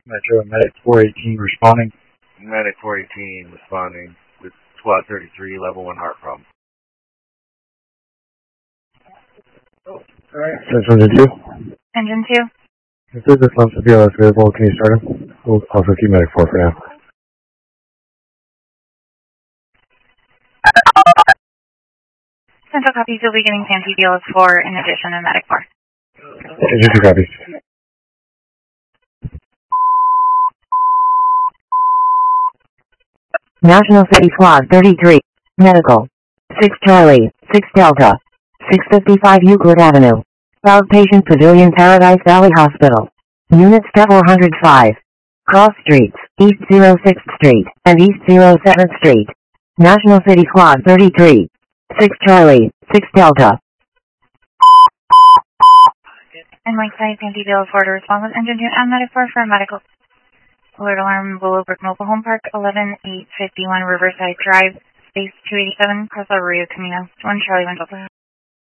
Metro Medic 418 responding. Medic 418 responding with Squad 33, level 1 heart problem. Alright, Central Engine 2. Engine 2. If there's a slump to BLS available, can you start him? We'll also keep Medic 4 for now. Central copies, you'll be getting Santee BLS 4 in addition to Medic 4. Engine 2 copies. National City Squad 33, Medical, 6 Charlie, 6 Delta, 655 Euclid Avenue, Outpatient Pavilion Paradise Valley Hospital, Units 405, Cross Streets, East 06th Street, and East 07th Street, National City Squad 33, 6 Charlie, 6 Delta. And Mike Side, Santee BLS 4 to respond with Engine 2 and Medic 4 for medical. Alert alarm, Willowbrook Mobile Home Park, 11851 Riverside Drive, space 287, Cross Arroyo Camino, 1 Charlie 1 Delta.